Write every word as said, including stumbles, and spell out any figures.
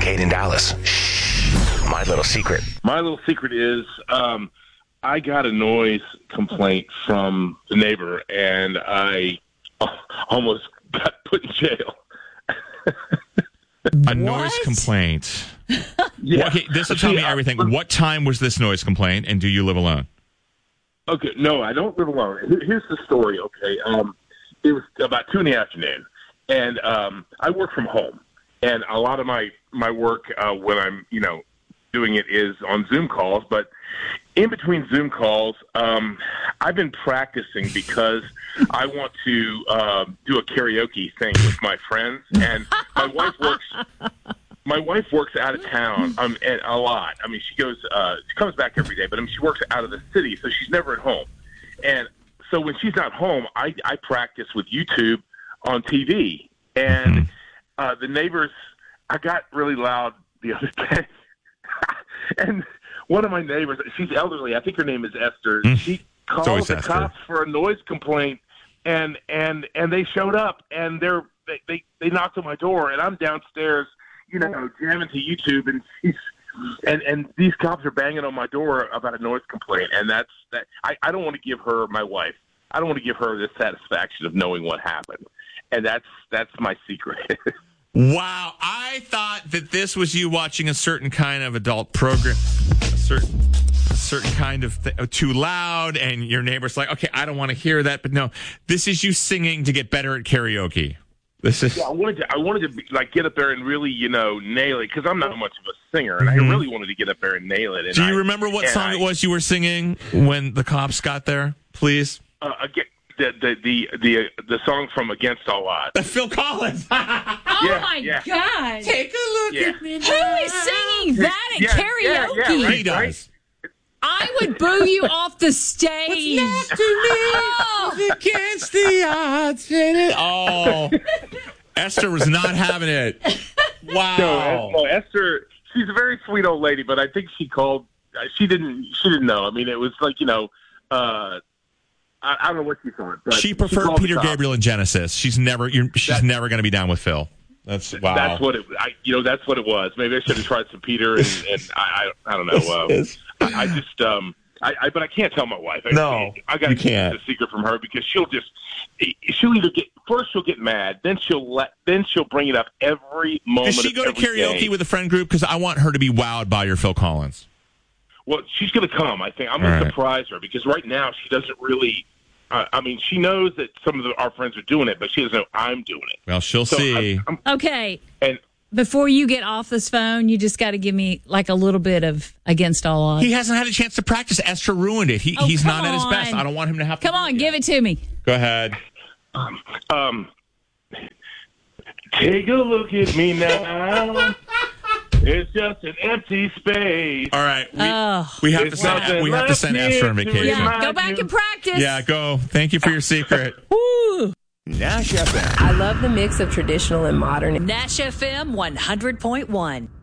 Kate in Dallas. Shh. My little secret. My little secret is um, I got a noise complaint from the neighbor, and I almost got put in jail. A noise complaint. Yeah. Okay, this will tell See, me everything. I, what time was this noise complaint, and do you live alone? Okay, no, I don't live alone. Here's the story, okay? Um, it was about two in the afternoon, and um, I work from home. And a lot of my, my work uh, when I'm, you know, doing it is on Zoom calls. But in between Zoom calls, um, I've been practicing because I want to uh, do a karaoke thing with my friends. And my wife works my wife works out of town um, and a lot. I mean, she goes, uh, she comes back every day, but I mean, she works out of the city, so she's never at home. And so when she's not home, I, I practice with YouTube on T V. And uh, the neighbors, I got really loud the other day. And one of my neighbors, she's elderly. I think her name is Esther. Mm. She called the Esther. cops for a noise complaint, and and and they showed up, and they're they, they they knocked on my door, and I'm downstairs, you know, jamming to YouTube, and she's and and these cops are banging on my door about a noise complaint, and that's that. I I don't want to give her, my wife, I don't want to give her the satisfaction of knowing what happened, and that's that's my secret. Wow, I thought that this was you watching a certain kind of adult program, a certain, a certain kind of th- too loud, and your neighbor's like, okay, I don't want to hear that, but no, this is you singing to get better at karaoke. This is. Yeah, I wanted to. I wanted to be, like get up there and really, you know, nail it because I'm not much of a singer, and mm-hmm. I really wanted to get up there and nail it. And Do you I, remember what song I, it was you were singing when the cops got there? Please. Uh, again, the the the the the song from Against All Odds. That's Phil Collins. Oh yeah, my yeah. God! Take a look yeah. at me. Who is singing that at yeah, karaoke? Yeah, yeah, right, he does. Right? I would boo you off the stage. What's next to me is against the odds. Oh, Esther was not having it. Wow. No, no, Esther. She's a very sweet old lady, but I think she called. She didn't. She didn't know. I mean, it was like you know. Uh, I, I don't know what she thought. But she preferred she Peter Gabriel and Genesis. She's never. You're, she's that's, never going to be down with Phil. That's wow. That's what it. I, you know, that's what it was. Maybe I should have tried some Peter, and, and I, I, I don't know. Um, I, I just, um, I, I, but I can't tell my wife. I, No, I got to keep can't. the secret from her because she'll just. She'll either get first. She'll get mad. Then she'll let. Then she'll bring it up every moment. Does she go to karaoke day. with a friend group? Because I want her to be wowed by your Phil Collins. Well, she's going to come. I think I'm going right. to surprise her because right now she doesn't really. Uh, I mean, she knows that some of the, our friends are doing it, but she doesn't know I'm doing it. Well, she'll so see. I, I'm, Okay. And before you get off this phone, you just got to give me like a little bit of Against All Odds. He hasn't had a chance to practice. Esther ruined it. He, Oh, he's not come at his best. on. I don't want him to have to. Come on, give it to me. Go ahead. um, um, take a look at me now. It's just an empty space. All right. We, Oh. we have to It's send. nothing We have to left send here Esther on to vacation. Yeah, remind go back you. and practice. Yeah, go. Thank you for your secret. Woo. Nash F M. I love the mix of traditional and modern. Nash F M one hundred point one.